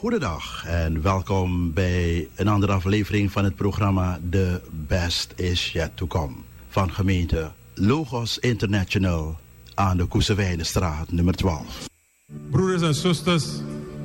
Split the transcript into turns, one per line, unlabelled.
Goedendag en welkom bij een andere aflevering van het programma The Best Is Yet To Come van gemeente Logos International aan de Koesewijnenstraat nummer 12.
Broeders en zusters,